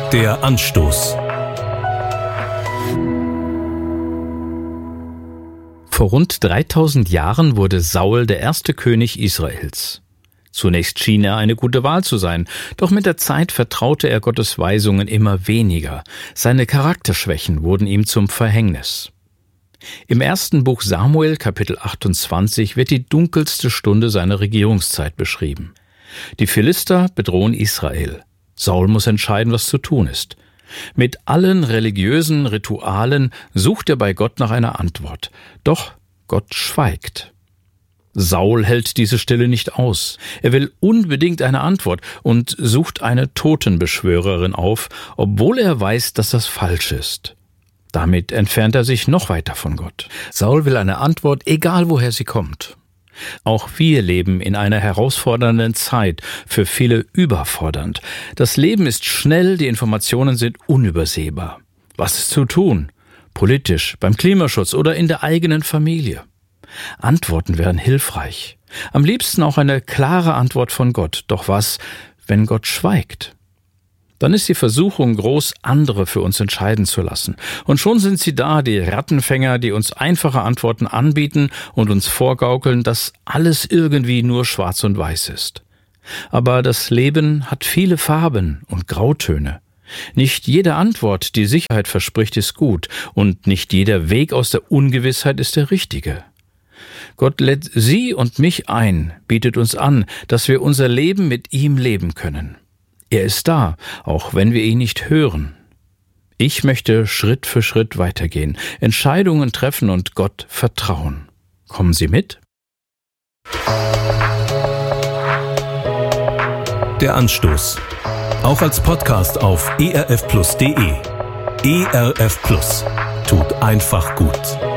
Der Anstoß. Vor rund 3000 Jahren wurde Saul der erste König Israels. Zunächst schien er eine gute Wahl zu sein, doch mit der Zeit vertraute er Gottes Weisungen immer weniger. Seine Charakterschwächen wurden ihm zum Verhängnis. Im ersten Buch Samuel, Kapitel 28, wird die dunkelste Stunde seiner Regierungszeit beschrieben. Die Philister bedrohen Israel. Saul muss entscheiden, was zu tun ist. Mit allen religiösen Ritualen sucht er bei Gott nach einer Antwort. Doch Gott schweigt. Saul hält diese Stille nicht aus. Er will unbedingt eine Antwort und sucht eine Totenbeschwörerin auf, obwohl er weiß, dass das falsch ist. Damit entfernt er sich noch weiter von Gott. Saul will eine Antwort, egal woher sie kommt. Auch wir leben in einer herausfordernden Zeit, für viele überfordernd. Das Leben ist schnell, die Informationen sind unübersehbar. Was ist zu tun? Politisch, beim Klimaschutz oder in der eigenen Familie? Antworten wären hilfreich. Am liebsten auch eine klare Antwort von Gott. Doch was, wenn Gott schweigt? Dann ist die Versuchung groß, andere für uns entscheiden zu lassen. Und schon sind sie da, die Rattenfänger, die uns einfache Antworten anbieten und uns vorgaukeln, dass alles irgendwie nur schwarz und weiß ist. Aber das Leben hat viele Farben und Grautöne. Nicht jede Antwort, die Sicherheit verspricht, ist gut, und nicht jeder Weg aus der Ungewissheit ist der richtige. Gott lädt Sie und mich ein, bietet uns an, dass wir unser Leben mit ihm leben können. Er ist da, auch wenn wir ihn nicht hören. Ich möchte Schritt für Schritt weitergehen, Entscheidungen treffen und Gott vertrauen. Kommen Sie mit? Der Anstoß. Auch als Podcast auf erfplus.de. ERF Plus. Tut einfach gut.